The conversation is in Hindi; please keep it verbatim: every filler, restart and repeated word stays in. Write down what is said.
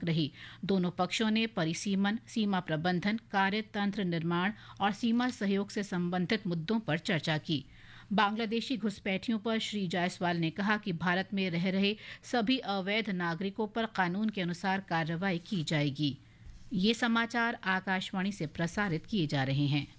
रही। दोनों पक्षों ने परिसीमन, सीमा प्रबंधन, कार्यतंत्र निर्माण और सीमा सहयोग से संबंधित मुद्दों पर चर्चा की। बांग्लादेशी घुसपैठियों पर श्री जायसवाल ने कहा कि भारत में रह रहे सभी अवैध नागरिकों पर कानून के अनुसार कार्रवाई की जाएगी। ये समाचार आकाशवाणी से प्रसारित किए जा रहे हैं।